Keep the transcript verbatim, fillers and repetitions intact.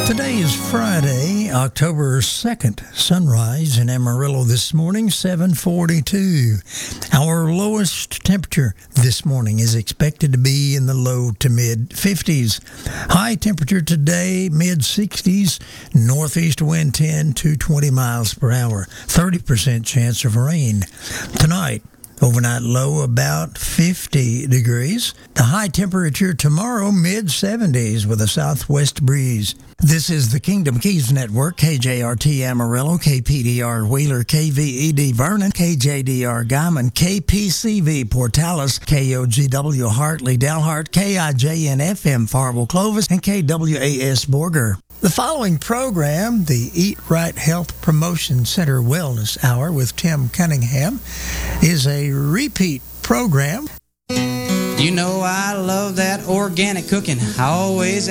Today is Friday, October second. Sunrise in Amarillo this morning, seven forty-two. Our lowest temperature this morning is expected to be in the low to mid fifties. High temperature today, mid sixties. Northeast wind ten to twenty miles per hour. thirty percent chance of rain. Tonight, overnight low about fifty degrees. The high temperature tomorrow, mid seventies with a southwest breeze. This is the Kingdom Keys Network, K J R T Amarillo, K P D R Wheeler, K V E D Vernon, K J D R Guyman, K P C V Portales, K O G W Hartley Dalhart, K I J N F M Farwell Clovis, and K W A S Borger. The following program, the Eat Right Health Promotion Center Wellness Hour with Tim Cunningham, is a repeat program. You know I love that organic cooking. I always